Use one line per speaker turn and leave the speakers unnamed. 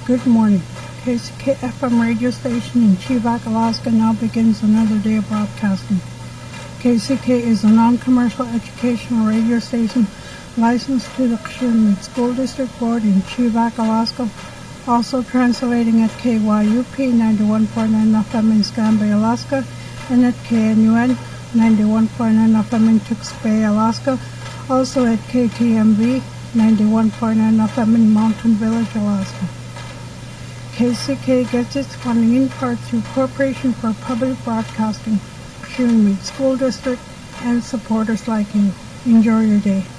Good morning. KCK FM radio station in Chevak, Alaska now begins another day of broadcasting. KCK is a non-commercial educational radio station licensed to the Kshun School District Board in Chevak, Alaska, also translating at KYUP 91.9 FM in Scanbay, Alaska, and at KNUN 91.9 FM in Tewksbury, Alaska, also at KTMV 91.9 FM in Mountain Village, Alaska. KCK gets its funding in part through Corporation for Public Broadcasting, Kshun School District, and supporters like you. Enjoy your day.